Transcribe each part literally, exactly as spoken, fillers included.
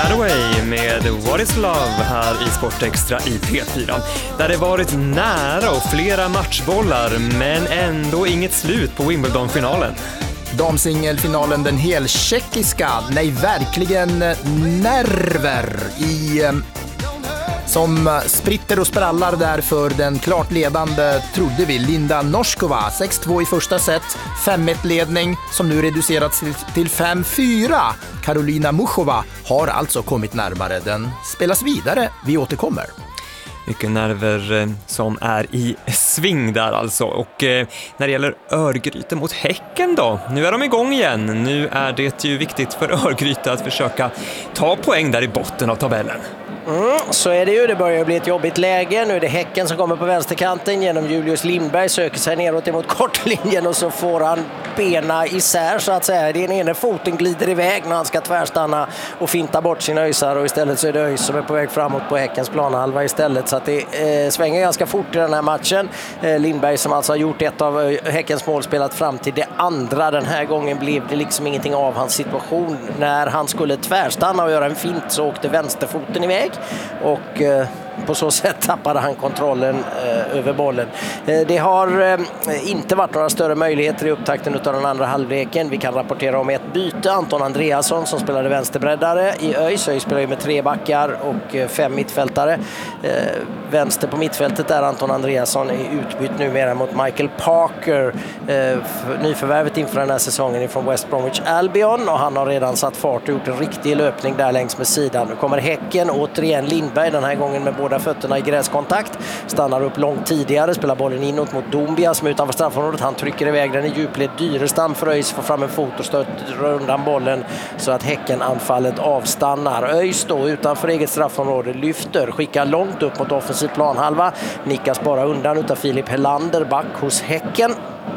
Hathaway med What is Love här i Sportextra i P fyra. Där det varit nära och flera matchbollar, men ändå inget slut på Wimbledon-finalen. Damsingelfinalen, den heltjeckiska, nej verkligen nerver i som spritter och sprallar där för den klart ledande, trodde vi, Linda Noskova. sex två i första set, fem ett ledning som nu reducerats till fem fyra. Karolina Muchova har alltså kommit närmare. Den spelas vidare, vi återkommer. Mycket nerver som är i sving där alltså. Och eh, när det gäller Örgryte mot Häcken då, nu är de igång igen. Nu är det ju viktigt för Örgryte att försöka ta poäng där i botten av tabellen. Mm, så är det ju, det börjar bli ett jobbigt läge. Nu är det Häcken som kommer på vänsterkanten genom Julius Lindberg, söker sig neråt emot kortlinjen och så får han bena isär så att säga. Den ena foten glider iväg när han ska tvärstanna och finta bort sina öjsar, och istället så är det öjs som är på väg framåt på Häckens planhalva istället, så att det eh, svänger ganska fort i den här matchen. Eh, Lindberg som alltså har gjort ett av Häckens mål, spelat fram till det andra. Den här gången blev det liksom ingenting av hans situation. När han skulle tvärstanna och göra en fint så åkte vänsterfoten iväg och eh, på så sätt tappade han kontrollen eh, över bollen. Eh, det har eh, inte varit några större möjligheter i upptakten av den andra halvleken. Vi kan rapportera om ett byte. Anton Andreasson som spelade vänsterbreddare i ÖIS. ÖIS spelar ju med tre backar och eh, fem mittfältare. Eh, vänster på mittfältet där Anton Andreasson är utbytt numera mot Michael Parker. Eh, nyförvärvet inför den här säsongen från West Bromwich Albion, och han har redan satt fart och gjort en riktig löpning där längs med sidan. Nu kommer Häcken, återigen Lindberg, den här gången med båda fötterna i gräskontakt, stannar upp långt tidigare, spelar bollen inåt mot Dombia som är utanför straffområdet. Han trycker iväg den i djupled. Dyrestam för ÖIS får fram en fot och stöter undan bollen så att Häcken-anfallet avstannar. ÖIS då utanför eget straffområde lyfter, skickar långt upp mot offensiv planhalva, nickas bara undan utav Filip Helander, back hos Häcken.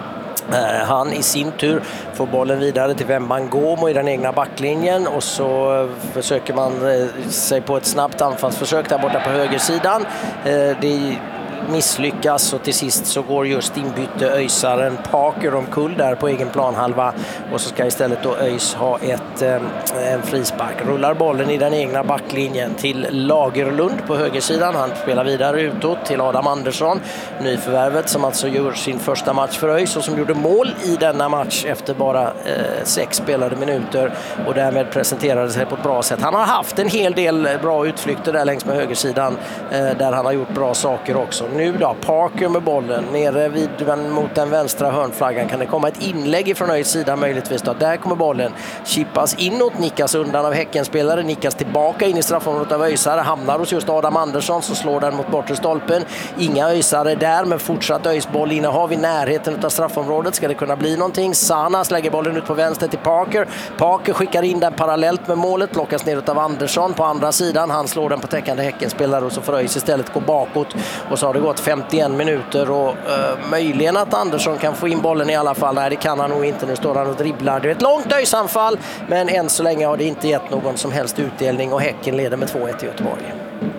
Han i sin tur får bollen vidare till Wembangomo i den egna backlinjen, och så försöker man sig på ett snabbt anfallsförsök där borta på högersidan. Det misslyckas, och till sist så går just inbytte öjsaren Parker omkull där på egen planhalva, och så ska istället då ÖIS ha ett, en frispark. Rullar bollen i den egna backlinjen till Lagerlund på högersidan. Han spelar vidare utåt till Adam Andersson, nyförvärvet som alltså gör sin första match för ÖIS och som gjorde mål i denna match efter bara eh, sex spelade minuter, och därmed presenterade sig på ett bra sätt. Han har haft en hel del bra utflykter där längs med högersidan eh, där han har gjort bra saker också. Nu då, Parker med bollen nere vid, mot den vänstra hörnflaggan. Kan det komma ett inlägg från ÖIS sida möjligtvis då? Där kommer bollen, chippas inåt, nickas undan av Häckenspelare, nickas tillbaka in i straffområdet av ÖISare, hamnar hos just Adam Andersson som slår den mot bortre stolpen. Inga ÖISare där, men fortsatt ÖIS-boll innehav i närheten av straffområdet. Ska det kunna bli någonting? Sanas lägger bollen ut på vänster till Parker. Parker skickar in den parallellt med målet, plockas ner av Andersson på andra sidan. Han slår den på täckande Häckenspelare, och så får ÖIS istället gå bakåt, och så har det gått femtioen minuter och uh, möjligen att Andersson kan få in bollen i alla fall. Nej, det kan han nog inte. Nu står han och dribblar. Det är ett långt ÖIS-anfall, men än så länge har det inte gett någon som helst utdelning, och Häcken leder med två ett i Göteborg.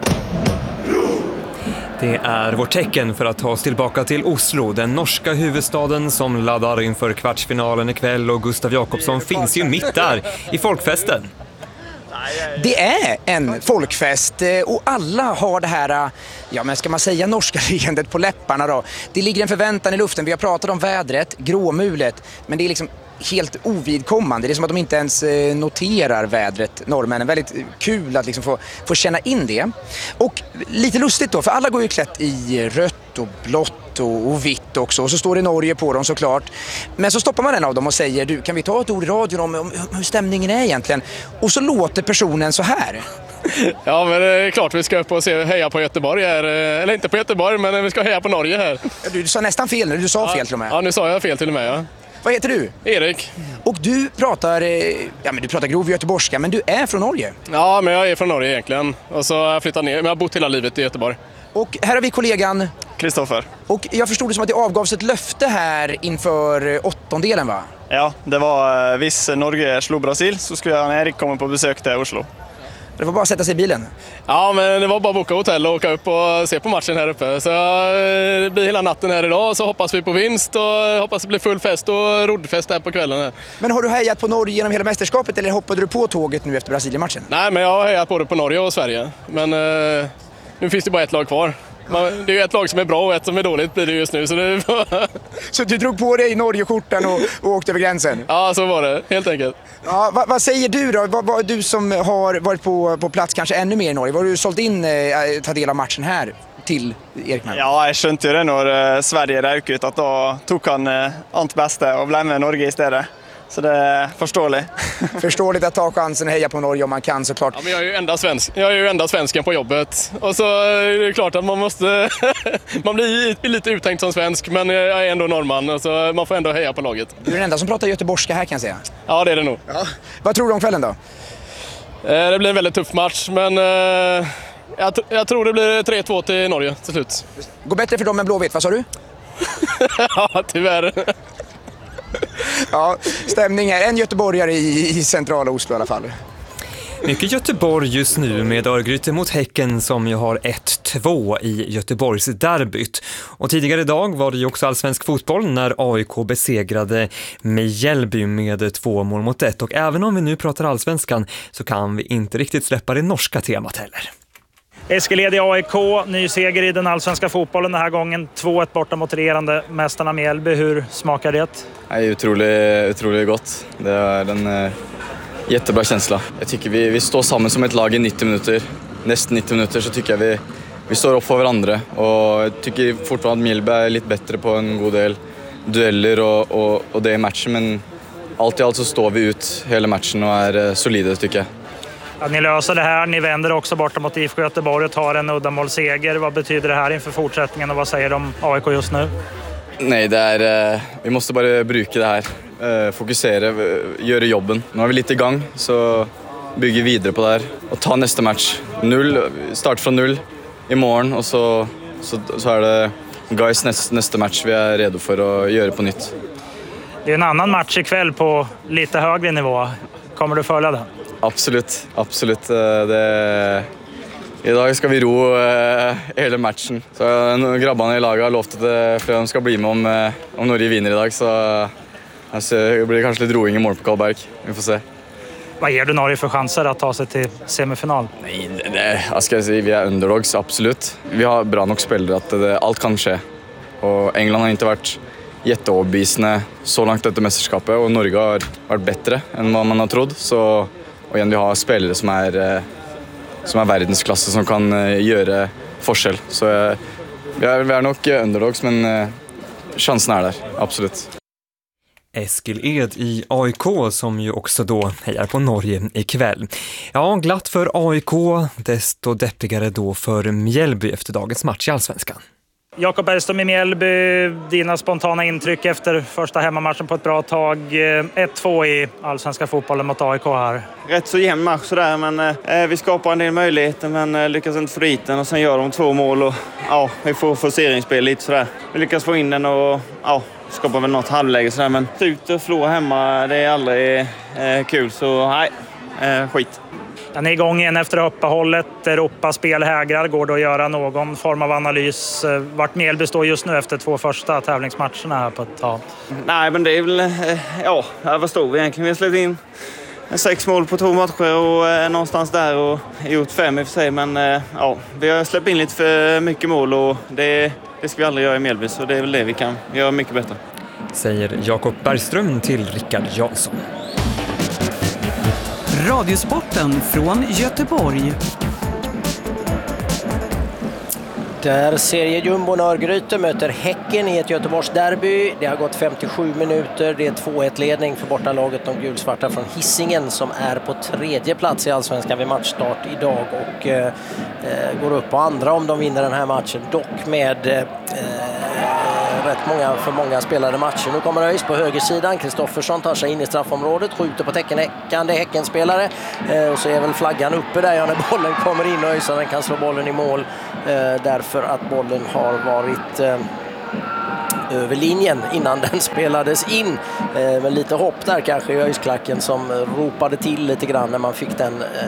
Det är vårt tecken för att ta oss tillbaka till Oslo, den norska huvudstaden som laddar inför kvartsfinalen ikväll, och Gustav Jakobsson finns ju mitt där i folkfesten. Det är en folkfest, och alla har det här, ja men ska man säga, norska leendet på läpparna då. Det ligger en förväntan i luften. Vi har pratat om vädret, gråmulet, men det är liksom helt ovidkommande. Det är som att de inte ens noterar vädret, norrmännen. Väldigt kul att liksom få, få känna in det. Och lite lustigt då, för alla går ju klätt i rött och blått och vitt också, och så står det Norge på dem såklart. Men så stoppar man en av dem och säger: du, kan vi ta ett ord i radion om, om hur stämningen är egentligen? Och så låter personen så här. Ja, men det är klart vi ska upp och se, heja på Göteborg här. Eller inte på Göteborg, men vi ska heja på Norge här. Du, du sa nästan fel nu, du sa ja, fel till och med. Ja, nu sa jag fel till och med, ja. Vad heter du? Erik. Och du pratar, ja men du pratar grov göteborgska, men du är från Norge? Ja, men jag är från Norge egentligen. Och så har jag flyttat ner, men jag har bott hela livet i Göteborg. Och här har vi kollegan Kristoffer. Och jag förstod det som att det avgavs ett löfte här inför åttondelen, va? Ja, det var, hvis Norge slog Brasil så skulle jag, Erik komma på besök till Oslo. Det var bara att sätta sig i bilen. Ja, men det var bara att boka hotell och åka upp och se på matchen här uppe. Så det blir hela natten här idag, så hoppas vi på vinst och hoppas det blir full fest och roddfest här på kvällen. Här. Men har du hejat på Norge genom hela mästerskapet eller hoppade du på tåget nu efter Brasilien-matchen? Nej, men jag har hejat både på Norge och Sverige. Men eh, nu finns det bara ett lag kvar. Det är ju ett lag som är bra och ett som är dåligt blir det just nu. Så, det så du drog på dig Norge-skjortan och, och åkte över gränsen? Ja, så var det. Helt enkelt. Ja, vad, vad säger du då? Vad, vad, du som har varit på, på plats kanske ännu mer i Norge. Vad har du sålt in eh, ta del av matchen här til Erik Nærvær? Ja, jeg skjønte jo det når uh, Sverige røk ut, at da tok han uh, annet beste og ble med Norge i stedet. Så det är förståeligt. Förståeligt att ta chansen och heja på Norge om man kan såklart. Ja, men jag är ju enda svensk. Jag är ju enda svensken på jobbet. Och så är det klart att man måste man blir lite uttänkt som svensk, men jag är ändå norrman och så man får ändå heja på laget. Du är den enda som pratar göteborgska här kan jag säga. Ja, det är det nog. Ja. Vad tror du om kvällen då? Det blir en väldigt tuff match, men jag, jag tror det blir tre två till Norge till slut. Går bättre för dem än Blåvitt, vad sa du? Ja, tyvärr. Ja, stämning här. En göteborgare i, i centrala Oslo i alla fall. Mycket Göteborg just nu med Örgryte mot Häcken som ju har ett två i Göteborgs derbyt. Och tidigare idag var det ju också allsvensk fotboll när A I K besegrade Mjällby med två mål mot ett. Och även om vi nu pratar allsvenskan så kan vi inte riktigt släppa det norska temat heller. Eskil Ed i A I K, ny seger i den allsvenska fotbollen den här gången. två ett borta mot regerande mästarna Mjällby. Hur smakar det? Det är otroligt, otroligt gott. Det är en uh, jättebra känsla. Jag tycker vi, vi står samman som ett lag i nittio minuter. Nästan nittio minuter så tycker jag vi, vi står upp för varandra. Och jag tycker fortfarande att Mjällby är lite bättre på en god del dueller och, och, och det i matchen. Men allt i allt så står vi ut hela matchen och är uh, solida tycker jag. Ja, ni löser det här, ni vänder också borta mot I F K Göteborg och tar en uddamålsseger. Vad betyder det här inför fortsättningen och vad säger de om A I K just nu? Nej, det är, uh, vi måste bara bruka det här. Uh, fokusera, uh, göra jobben. Nu har vi lite igång så bygger vidare på det här och ta nästa match. Null, start från null imorgon och så, så, så är det guys nästa, nästa match vi är redo för att göra på nytt. Det är en annan match ikväll på lite högre nivå. Kommer du följa den? Absolut, absolut. Det... Idag ska vi ro uh, hela matchen. Så grabbarna i laget har lovat att de ska bli med om, om Norge vinner idag. Så alltså, det blir kanske lite roing i mål på Karlberg. Vi får se. Vad ger du Norge för chanser att ta sig till semifinal? Nej, det, det, jag ska säga, vi är underdogs, absolut. Vi har bra nog spelare att det, allt kan ske. Och England har inte varit jätteobevisande så långt detta mästerskapet och Norge har varit bättre än vad man har trott. Så och igen, vi har spelare som är som är världsklasse som kan göra forskel. Så vi är, vi är nog underdogs, men chansen är där, absolut. Eskil Ed i A I K som ju också då hejar på Norge ikväll. Ja, glatt för A I K, desto deppigare då för Mjällby efter dagens match i Allsvenskan. Jakob Bergström i Mjällby, dina spontana intryck efter första hemmamatchen på ett bra tag. ett två i allsvenska fotbollen mot A I K här. Rätt så jämn match sådär, men eh, vi skapar en del möjligheter men eh, lyckas inte få dit den och sen gör de två mål och ja, vi får forceringsspel lite sådär. Vi lyckas få in den och ja, skapar väl något halvläge sådär, men ut och förlora hemma, det är aldrig eh, kul, så nej, eh, skit. Den är igång igen efter uppehållet. Europaspel hägrar. Går det att göra någon form av analys? Vart Mjällby står just nu efter två första tävlingsmatcherna här på ett tag? Nej, men det är väl... Ja, vad står vi egentligen? Vi har släppt in sex mål på två matcher och eh, någonstans där och gjort fem i och för sig. Men eh, ja, vi har släppt in lite för mycket mål och det, det ska vi aldrig göra i Mjällby. Så det är väl det vi kan göra mycket bättre. Säger Jakob Bergström till Rickard Jansson. Radiosporten från Göteborg. Där seriejumbon Örgryte möter Häcken i ett Göteborgs derby. Det har gått femtiosju minuter. Det är två ett ledning för bortalaget de gulsvarta från Hisingen som är på tredje plats i Allsvenskan vid matchstart idag och eh, går upp på andra om de vinner den här matchen. Dock med eh, rätt många för många spelade matcher. Nu kommer Öis på högersidan. Kristoffersson tar sig in i straffområdet, skjuter på täckenhäckande Häckenspelare eh, och så är väl flaggan uppe där när bollen kommer in och Öisaren kan slå bollen i mål eh, därför att bollen har varit eh, över linjen innan den spelades in. Eh, men lite hopp där kanske i Öisklacken som ropade till lite grann när man fick den eh,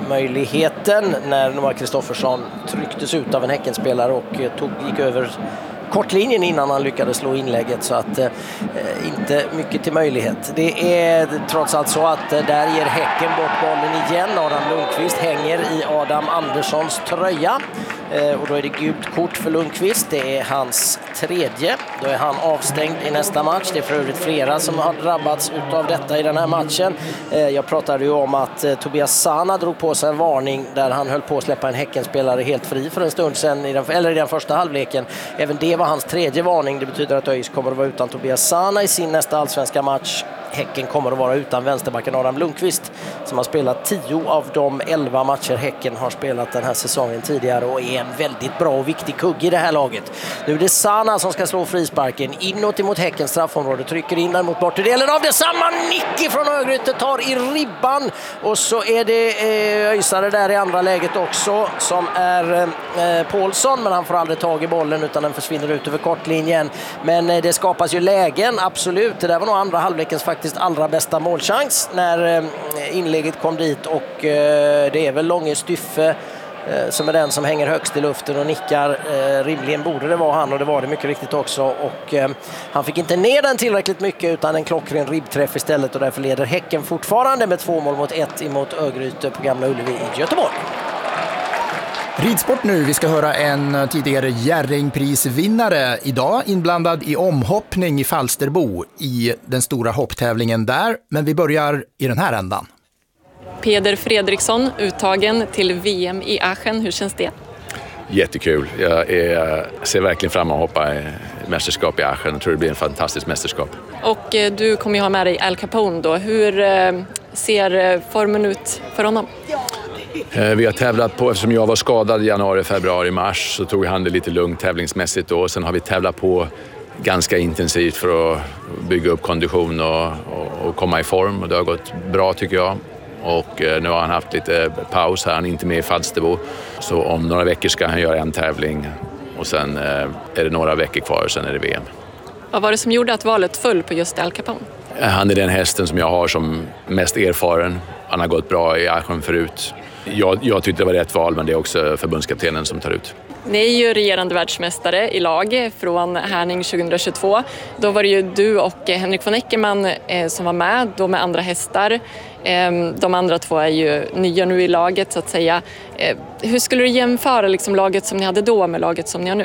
möjligheten när Noah Kristoffersson trycktes ut av en Häckenspelare och tog, gick över kortlinjen innan han lyckades slå inlägget, så att eh, inte mycket till möjlighet. Det är trots allt så att eh, där ger Häcken bort bollen igen. Adam Lundqvist hänger i Adam Anderssons tröja eh, och då är det gult kort för Lundqvist. Det är hans tredje. Då är han avstängd i nästa match. Det är för övrigt flera som har drabbats av detta i den här matchen. Eh, jag pratade ju om att eh, Tobias Sana drog på sig en varning där han höll på att släppa en Häckenspelare helt fri för en stund sedan i den, eller i den första halvleken. Även det var hans tredje varning. Det betyder att ÖIS kommer att vara utan Tobias Sana i sin nästa allsvenska match. Häcken kommer att vara utan vänsterbacken Adam Lundqvist som har spelat tio av de elva matcher Häcken har spelat den här säsongen tidigare och är en väldigt bra och viktig kugg i det här laget. Nu är det Sana som ska slå frisparken inåt emot Häckens straffområde, trycker in den mot bortedelen av det. Samma nick från Örgryte, tar i ribban och så är det eh, Öisare där i andra läget också som är eh, Paulsson, men han får aldrig tag i bollen utan den försvinner ut över kortlinjen. Men eh, det skapas ju lägen, absolut. Det där var nog andra halvlekens faktiskt allra bästa målchans när inlägget kom dit och det är väl Långe Styffe som är den som hänger högst i luften och nickar. Rimligen borde det vara han och det var det mycket riktigt också, och han fick inte ner den tillräckligt mycket utan en klockren ribbträff istället, och därför leder Häcken fortfarande med två mål mot ett emot Örgryte på Gamla Ullevi i Göteborg. Ridsport nu, vi ska höra en tidigare Jerringprisvinnare idag inblandad i omhoppning i Falsterbo i den stora hopptävlingen där, men vi börjar i den här ändan. Peder Fredriksson uttagen till V M i Aachen, hur känns det? Jättekul, jag är, ser verkligen fram emot att hoppa i mästerskap i Aachen. Jag tror det blir en fantastisk mästerskap. Och eh, du kommer ju ha med dig Al Capone då, hur eh, ser formen ut för honom? Vi har tävlat på, eftersom jag var skadad i januari, februari, mars så tog han det lite lugnt tävlingsmässigt då. Sen har vi tävlat på ganska intensivt för att bygga upp kondition och, och, och komma i form, och det har gått bra tycker jag. Och nu har han haft lite paus här, han är inte med i Falsterbo. Så om några veckor ska han göra en tävling och sen är det några veckor kvar och sen är det V M. Vad var det som gjorde att valet föll på just Al Capone? Han är den hästen som jag har som mest erfaren. Han har gått bra i Aachen förut. Jag, jag tyckte det var rätt val, men det är också förbundskaptenen som tar ut. Ni är ju regerande världsmästare i lag från Härning tjugohundratjugotvå. Då var det ju du och Henrik von Eckermann eh, som var med, då med andra hästar. Eh, de andra två är ju nya nu i laget så att säga. Eh, hur skulle du jämföra liksom, laget som ni hade då med laget som ni har nu?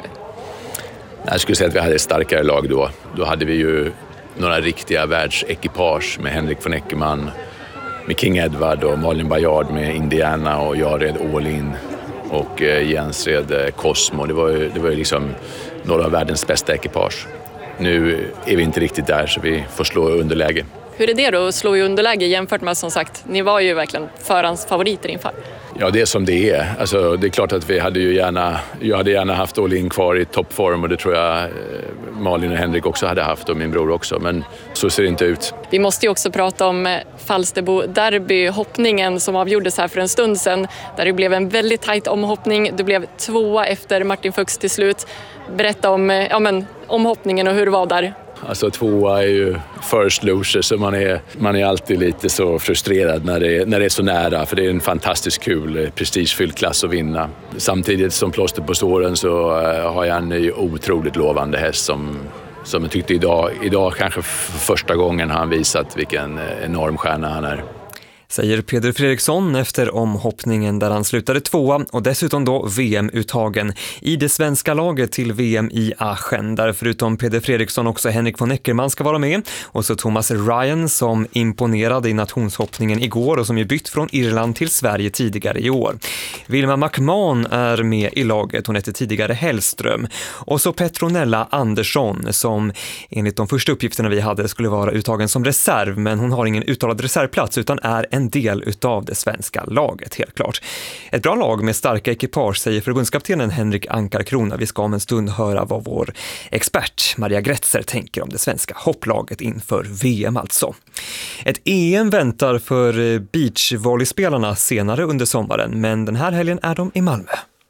Jag skulle säga att vi hade ett starkare lag då. Då hade vi ju några riktiga världsekipage med Henrik von Eckermann, med King Edward och Malin Bajard med Indiana, och jag red All In och Jens red Cosmo. Det var ju, det var ju liksom några av världens bästa ekipage. Nu är vi inte riktigt där så vi får slå underläge. Hur är det då att slå i underläge jämfört med, som sagt, ni var ju verkligen förhandsfavoriter inför? Ja, det är som det är. Alltså, det är klart att vi hade ju gärna, jag hade gärna haft All In kvar i toppform, och det tror jag Malin och Henrik också hade haft, och min bror också, men så ser det inte ut. Vi måste ju också prata om Falsterbo derby, hoppningen som avgjordes här för en stund sedan, där det blev en väldigt tajt omhoppning. Du blev tvåa efter Martin Fuchs till slut. Berätta om ja, men, omhoppningen och hur det var där. Alltså tvåa är ju first loser, så man är, man är alltid lite så frustrerad när det, är, när det är så nära, för det är en fantastiskt kul, prestigefylld klass att vinna. Samtidigt som plåster på såren så har jag en ny otroligt lovande häst som, som jag tyckte idag, idag kanske för första gången har han visat vilken enorm stjärna han är. Säger Peder Fredriksson efter omhoppningen där han slutade tvåa och dessutom då V M-uttagen i det svenska laget till V M i Aachen, där förutom Peder Fredriksson också Henrik von Eckermann ska vara med, och så Thomas Ryan som imponerade i nationshoppningen igår och som ju bytt från Irland till Sverige tidigare i år. Vilma McMahon är med i laget, hon heter tidigare Hellström, och så Petronella Andersson som enligt de första uppgifterna vi hade skulle vara uttagen som reserv, men hon har ingen uttalad reservplats utan är en del utav det svenska laget, helt klart. Ett bra lag med starka ekipage, säger förbundskaptenen Henrik Ankarkrona. Vi ska om en stund höra vad vår expert Maria Gretzer tänker om det svenska hopplaget inför V M alltså. Ett E M väntar för beachvolleyspelarna senare under sommaren, men den här helgen är de i Malmö.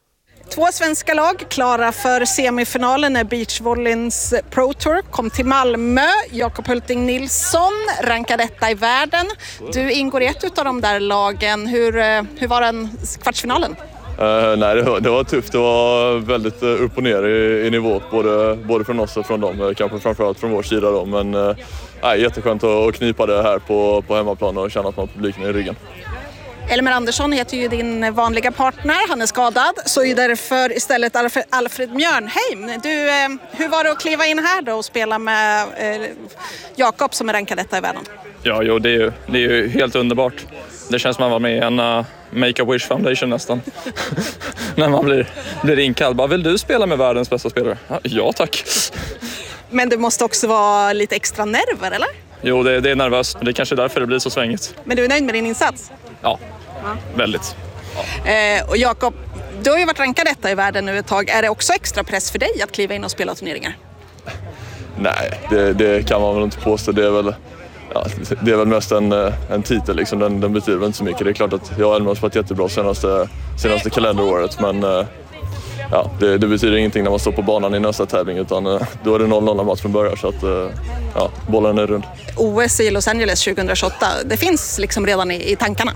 Två svenska lag klara för semifinalen när beachvolleyns Pro Tour kom till Malmö. Jakob Hulting Nilsson rankar detta i världen. Du ingår i ett av de där lagen. Hur, hur var den kvartsfinalen? Uh, nej, det var, det var tufft. Det var väldigt uh, upp och ner i, i nivå, både, både från oss och från dem. Uh, kanske framförallt från vår sida då. Men uh, nej, jätteskönt att, att knipa det här på, på hemmaplan och känna att man har publiken i ryggen. Elmer Andersson heter ju din vanliga partner, han är skadad, så är därför istället Alfred, Alfred Mjörnheim. Du, eh, hur var det att kliva in här då och spela med eh, Jakob som är rankad detta i världen? Ja, jo, det är ju, det är ju helt underbart. Det känns som att man var med i en uh, Make-A-Wish Foundation nästan. När man blir, blir inkallad. Bara, vill du spela med världens bästa spelare? Ja, ja, tack. Men det måste också vara lite extra nerver, eller? Jo, det, det är nervöst. Det är kanske därför det blir så svängigt. Men du är nöjd med din insats? Ja, ja. Väldigt. Ja. Eh, och Jakob, du har ju varit rankad detta i världen nu ett tag. Är det också extra press för dig att kliva in och spela turneringar? Nej, det, det kan man väl inte påstå. Det är väl, ja, det är väl mest en, en titel. Liksom. Den, den betyder väl inte så mycket. Det är klart att jag och Elmer har spelat jättebra senaste, senaste kalenderåret. Men ja, det, det betyder ingenting när man står på banan i nästa tävling. Utan då är det noll noll match från början. Så att ja, bollen är rund. O S i Los Angeles tjugohundratjugoåtta, det finns liksom redan i, i tankarna?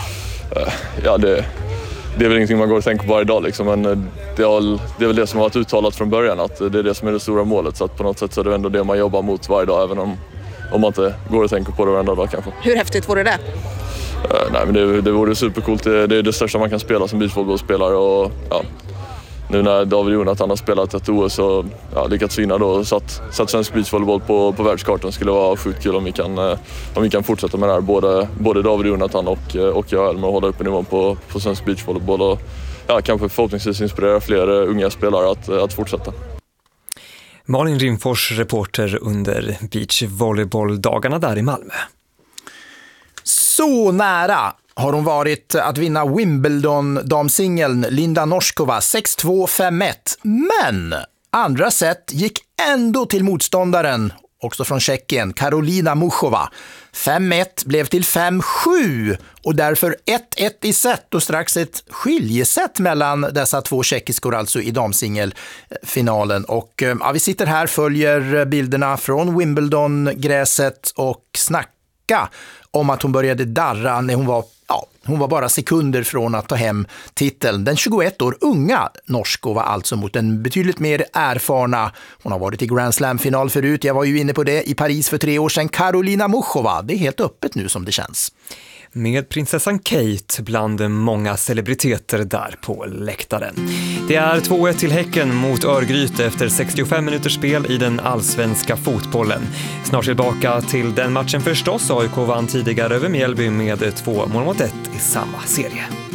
Ja, det, det är väl ingenting man går och tänker på varje dag. Liksom. Men det är, det är väl det som har varit uttalat från början. Att det är det som är det stora målet. Så att på något sätt så är det ändå det man jobbar mot varje dag. Även om, om man inte går och tänker på det varenda dag kanske. Hur häftigt vore det? Uh, nej, men det, det vore supercoolt. Det, det är det största man kan spela som beachvolleybollspelare. Och ja, nu när David Jonathan har spelat ett O S och ja, lyckats vinna då och satt, satt svensk beachvolleyboll på, på världskartan, skulle vara sjukt kul om vi kan, om vi kan fortsätta med det här. Både, både David Jonathan och, och jag och Elmer och hålla uppe nivån på, på svensk beachvolleyboll och ja, kanske förhoppningsvis inspirera fler unga spelare att, att fortsätta. Malin Rimfors, reporter under beachvolleybolldagarna där i Malmö. Så nära har hon varit att vinna Wimbledon-damsingeln Linda Noskova sex två fem ett. Men andra set gick ändå till motståndaren, också från Tjeckien, Karolina Muchova. fem ett blev till fem sju och därför ett ett i set och strax ett skiljeset mellan dessa två tjeckiskor alltså i damsingelfinalen. Och ja, vi sitter här, följer bilderna från Wimbledon-gräset och snackar om att hon började darra när hon var, ja, hon var bara sekunder från att ta hem titeln. Den tjugoett år unga Noskova alltså mot en betydligt mer erfarna, hon har varit i Grand Slam-final förut, jag var ju inne på det i Paris för tre år sedan, Karolina Muchova. Det är helt öppet nu som det känns. Med prinsessan Kate bland många celebriteter där på läktaren. Det är två ett till Häcken mot Örgryte efter sextiofem minuters spel i den allsvenska fotbollen. Snart tillbaka till den matchen förstås. A I K vann tidigare över Mjällby med två mål mot ett i samma serie.